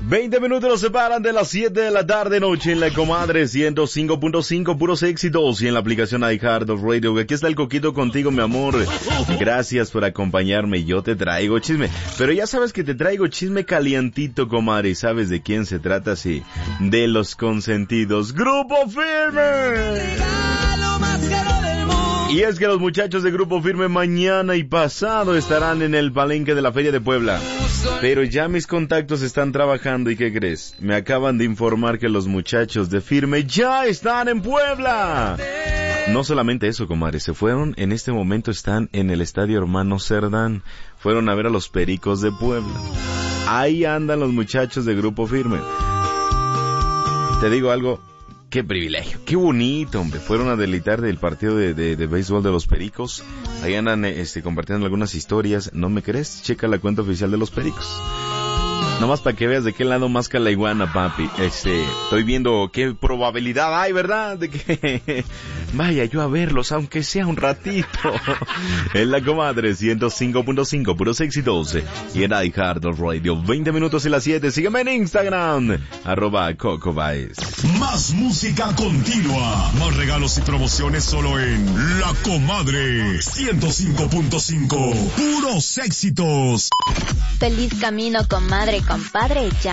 20 minutos nos separan de las 7 de la tarde noche en la Comadre 105.5, puros éxitos, y en la aplicación iHeartRadio. Aquí está el Coquito contigo, mi amor. Gracias por acompañarme. Yo te traigo chisme, pero ya sabes que te traigo chisme calientito, comadre. ¿Y sabes de quién se trata? Sí, de los consentidos. ¡Grupo Firme! Y es que los muchachos de Grupo Firme mañana y pasado estarán en el palenque de la Feria de Puebla. Pero ya mis contactos están trabajando, ¿y qué crees? Me acaban de informar que los muchachos de Firme ya están en Puebla. No solamente eso, comadre, se fueron, en este momento están en el Estadio Hermano Cerdán. Fueron a ver a los Pericos de Puebla. Ahí andan los muchachos de Grupo Firme. Te digo algo. Qué privilegio, qué bonito, hombre. Fueron a deleitar del partido de béisbol de los Pericos. Ahí andan compartiendo algunas historias. ¿No me crees? Checa la cuenta oficial de los Pericos. Nomás para que veas de qué lado masca la iguana, papi. Estoy viendo qué probabilidad hay, ¿verdad? De que vaya yo a verlos, aunque sea un ratito. En la Comadre 105.5, puros éxitos. Y en iHeartRadio, 20 minutos y las 7. Sígueme en Instagram, @CocoBaez. Más música continua. Más regalos y promociones solo en La Comadre 105.5. Puros éxitos. Feliz camino, comadre, compadre.